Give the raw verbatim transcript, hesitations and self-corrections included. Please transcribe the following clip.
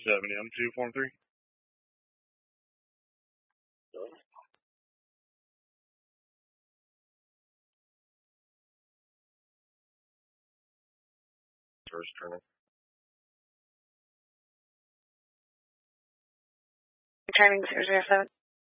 seven M two form three. First turn. Turning zero zero seven.